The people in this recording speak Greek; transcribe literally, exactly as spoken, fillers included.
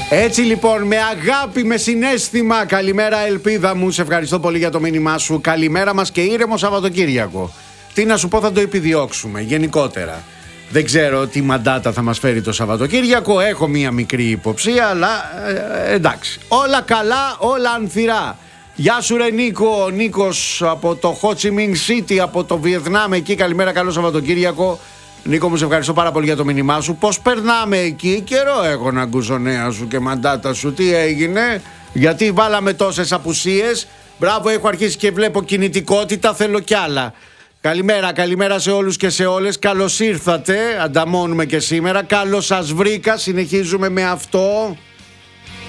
Έτσι λοιπόν, με αγάπη, με συναίσθημα, καλημέρα ελπίδα μου, σε ευχαριστώ πολύ για το μήνυμά σου. Καλημέρα μας και ήρεμο Σαββατοκύριακο. Τι να σου πω, θα το επιδιώξουμε γενικότερα. Δεν ξέρω τι μαντάτα θα μας φέρει το Σαββατοκύριακο, έχω μία μικρή υποψία, αλλά ε, εντάξει. Όλα καλά, όλα ανθυρά. Γεια σου ρε Νίκο, ο Νίκος από το Ho Chi Minh City, από το Βιετνάμ εκεί, καλημέρα, καλό Σαββατοκύριακο. Νίκο μου, σε ευχαριστώ πάρα πολύ για το μήνυμά σου. Πώς περνάμε εκεί, καιρό έχω να ακούσω νέα σου και μαντάτα σου, τι έγινε, γιατί βάλαμε τόσες απουσίες. Μπράβο, έχω αρχίσει και βλέπω κινητικότητα, θέλω κι άλλα. Καλημέρα, καλημέρα σε όλους και σε όλες. Καλώς ήρθατε, ανταμώνουμε και σήμερα. Καλώς σας βρήκα, συνεχίζουμε με αυτό.